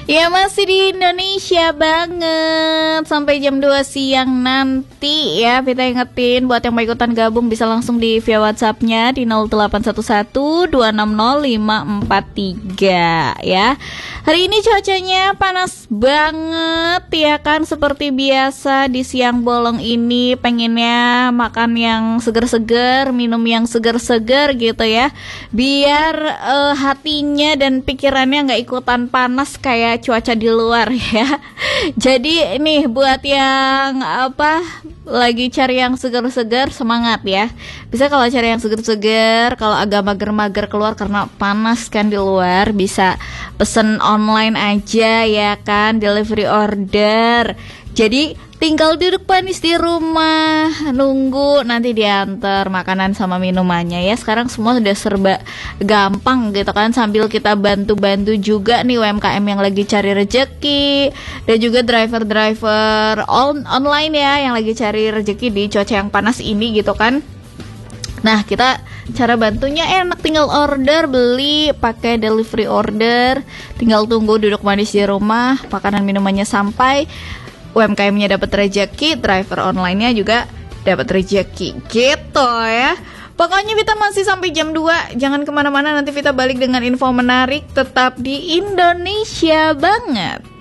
Ya masih di Indonesia banget sampai jam 2 siang nanti ya. Kita ingetin buat yang mau ikutan gabung bisa langsung di via WhatsApp-nya di 0811260543 ya. Hari ini cuacanya panas banget ya kan, seperti biasa di siang bolong ini pengennya makan yang seger-seger, minum yang seger-seger gitu ya. Biar hatinya dan pikirannya nggak ikutan panas kayak cuaca di luar ya. Jadi nih buat yang lagi cari yang segar-segar, semangat ya. Bisa kalau cari yang segar-segar, kalau agak mager-mager keluar karena panas kan di luar, bisa pesen online aja ya kan, delivery order. Jadi tinggal duduk manis di rumah, nunggu nanti diantar makanan sama minumannya ya. Sekarang semua sudah serba gampang gitu kan, sambil kita bantu-bantu juga nih UMKM yang lagi cari rezeki, dan juga driver-driver online ya yang lagi cari rezeki di cuaca yang panas ini gitu kan. Nah, kita cara bantunya enak, tinggal order, beli pakai delivery order, tinggal tunggu duduk manis di rumah, makanan minumannya sampai, UMKM-nya dapat rezeki, driver online-nya juga dapat rezeki gitu ya. Pokoknya Vita masih sampai jam 2. Jangan kemana-mana, nanti Vita balik dengan info menarik. Tetap di Indonesia banget.